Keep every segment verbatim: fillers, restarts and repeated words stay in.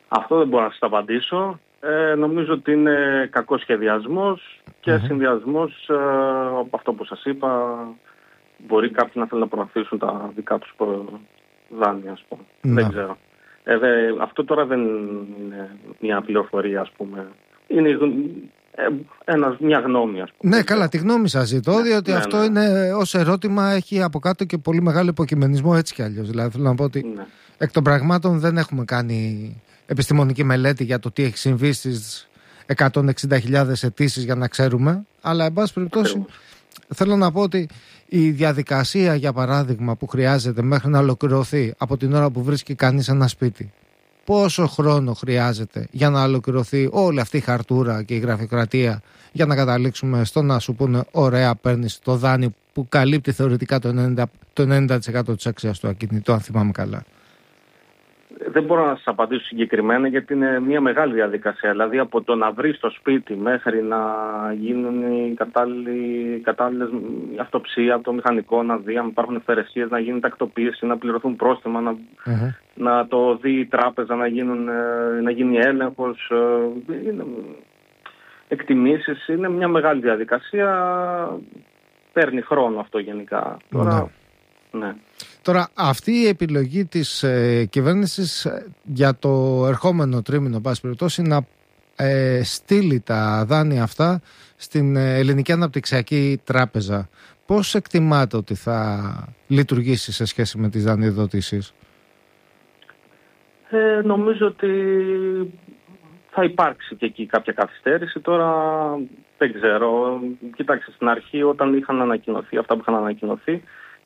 Αυτό δεν μπορώ να σας απαντήσω. Ε, νομίζω ότι είναι κακός σχεδιασμός και mm-hmm. συνδυασμός ε, από αυτό που σας είπα. Μπορεί κάποιοι να θέλουν να προωθήσουν τα δικά τους δάνεια, ας πούμε. Mm-hmm. Δεν ξέρω. Ε, δε, αυτό τώρα δεν είναι μια πληροφορία, ας πούμε. Είναι ε, ένας, μια γνώμη, ας πούμε. Ναι, καλά, τη γνώμη σας ζητώ, ναι, διότι ναι, αυτό ναι. είναι ως ερώτημα, έχει από κάτω και πολύ μεγάλο υποκειμενισμό έτσι κι αλλιώς. Δηλαδή θέλω να πω ότι ναι. εκ των πραγμάτων δεν έχουμε κάνει επιστημονική μελέτη για το τι έχει συμβεί στις εκατόν εξήντα χιλιάδες αιτήσεις για να ξέρουμε, αλλά εν πάση περιπτώσει θέλω να πω ότι η διαδικασία, για παράδειγμα, που χρειάζεται μέχρι να ολοκληρωθεί από την ώρα που βρίσκει κανείς ένα σπίτι, πόσο χρόνο χρειάζεται για να ολοκληρωθεί όλη αυτή η χαρτούρα και η γραφειοκρατία για να καταλήξουμε στο να σου πούνε ωραία, παίρνεις το δάνειο που καλύπτει θεωρητικά το ενενήντα τοις εκατό της αξίας του ακίνητου, αν θυμάμαι καλά. Δεν μπορώ να σας απαντήσω συγκεκριμένα γιατί είναι μια μεγάλη διαδικασία. Δηλαδή από το να βρεις το σπίτι μέχρι να γίνουν οι κατάλληλες αυτοψία από το μηχανικό, να δει αν υπάρχουν ευθαιρεσίες, να γίνει τακτοποίηση, να πληρωθούν πρόστιμα, να, mm-hmm. να το δει η τράπεζα, να, γίνουν, να γίνει έλεγχος, είναι, εκτιμήσεις. Είναι μια μεγάλη διαδικασία. Παίρνει χρόνο αυτό γενικά. Τώρα, mm-hmm. ναι. Τώρα, αυτή η επιλογή της ε, κυβέρνησης για το ερχόμενο τρίμηνο, πάση περιπτώσει, να ε, στείλει τα δάνεια αυτά στην Ελληνική Αναπτυξιακή Τράπεζα, πώς εκτιμάτε ότι θα λειτουργήσει σε σχέση με τις δανειοδοτήσεις? Ε, νομίζω ότι θα υπάρξει και εκεί κάποια καθυστέρηση. Τώρα δεν ξέρω. Κοιτάξτε, στην αρχή όταν είχαν ανακοινωθεί αυτά που είχαν ανακοινωθεί,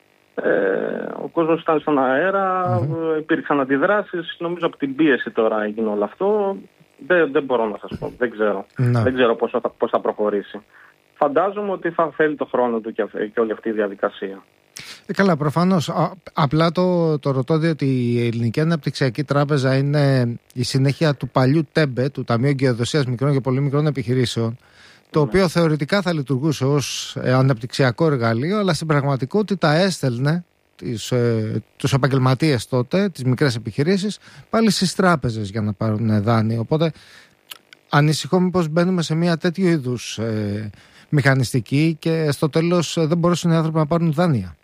Ε, ο κόσμος ήταν στον αέρα, mm-hmm. υπήρξαν αντιδράσεις. Νομίζω από την πίεση τώρα έγινε όλο αυτό. Δεν, δεν μπορώ να σας πω, δεν ξέρω. No. Δεν ξέρω πώς θα, πώς θα προχωρήσει. Φαντάζομαι ότι θα θέλει το χρόνο του και, και όλη αυτή η διαδικασία. Ε, καλά, προφανώς. Α, απλά το, το ρωτώ διότι η Ελληνική Αναπτυξιακή Τράπεζα είναι η συνέχεια του παλιού ΤΕΜΠΕ, του Ταμείου Εγκυοδοσίας Μικρών και Πολύ Μικρών Επιχειρήσεων, το οποίο θεωρητικά θα λειτουργούσε ως αναπτυξιακό εργαλείο, αλλά στην πραγματικότητα έστελνε τις, ε, τους επαγγελματίες τότε, τις μικρές επιχειρήσεις, πάλι στις τράπεζες για να πάρουν δάνειο. Οπότε ανησυχώ μήπως μπαίνουμε σε μια τέτοιου είδους ε, μηχανιστική και στο τέλος δεν μπορούσαν οι άνθρωποι να πάρουν δάνεια.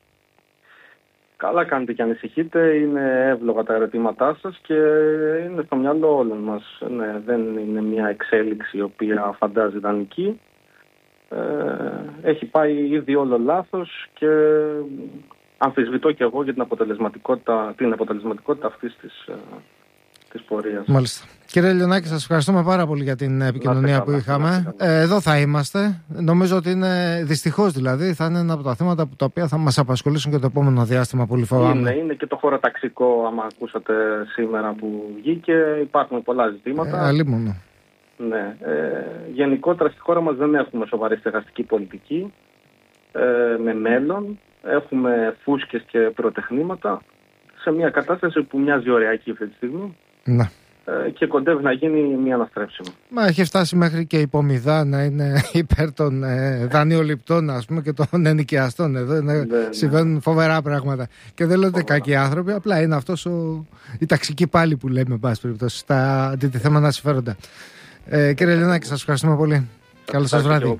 Καλά κάνετε και ανησυχείτε, είναι εύλογα τα ερωτήματά σας και είναι στο μυαλό όλων μας. Ναι, δεν είναι μια εξέλιξη η οποία φαντάζει ιδανική. Ε, έχει πάει ήδη όλο λάθος και αμφισβητώ και εγώ για την αποτελεσματικότητα, την αποτελεσματικότητα αυτής της, της πορείας. Μάλιστα. Κύριε Λιονάκη, σας ευχαριστούμε πάρα πολύ για την επικοινωνία καλά, που είχαμε. Ε, εδώ θα είμαστε. Νομίζω ότι είναι, δυστυχώς δηλαδή, θα είναι ένα από τα θέματα τα οποία θα μας απασχολήσουν και το επόμενο διάστημα, πολύ φοβάμαι. Είναι, είναι και το χωροταξικό, άμα ακούσατε σήμερα που βγήκε, υπάρχουν πολλά ζητήματα. Ε, αλλήμονο. Ναι. Ε, γενικότερα στη χώρα μας δεν έχουμε σοβαρή στεγαστική πολιτική, ε, με μέλλον. Έχουμε φούσκες και πυροτεχνήματα σε μια κατάσταση που μοιάζει ωριακή αυτή τη στιγμή. Ναι. Και κοντεύει να γίνει μια αναστρέψιμο. Μα έχει φτάσει μέχρι και η Πομιδά να είναι υπέρ των ε, δανειοληπτών, ας πούμε, και των ενοικιαστών. Εδώ είναι, ναι, συμβαίνουν ναι. φοβερά πράγματα. Και δεν λέω ότι κακοί άνθρωποι, απλά είναι αυτός ο, η ταξική πάλι που λέμε, εν πάση περιπτώσει, στα αντιτιθέμενα συμφέροντα. Ε, κύριε Λιονάκη, σας ευχαριστούμε πολύ. Καλό σας βράδυ.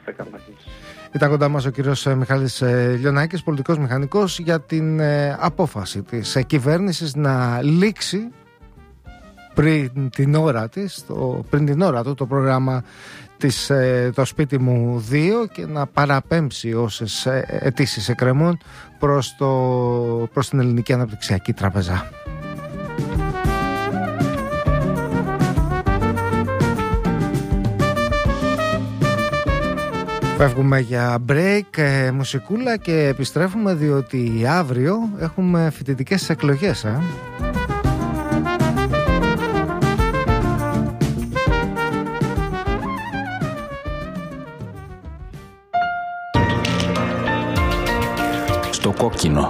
Ήταν κοντά μας ο κύριος Μιχάλης Λιονάκης, πολιτικός μηχανικός, για την ε, απόφαση της ε, κυβέρνησης να λήξει πριν την ώρα της, το, πριν την ώρα του, το πρόγραμμα της ε, το σπίτι μου δύο και να παραπέμψει όσες ε, αιτήσεις εκκρεμούν προς, το, προς την Ελληνική Αναπτυξιακή Τράπεζα. Φεύγουμε για break, ε, μουσικούλα και επιστρέφουμε διότι αύριο έχουμε φοιτητικές εκλογές. Ε. Στο κόκκινο.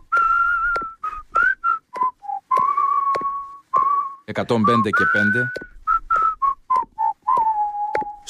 εκατόν πέντε και πέντε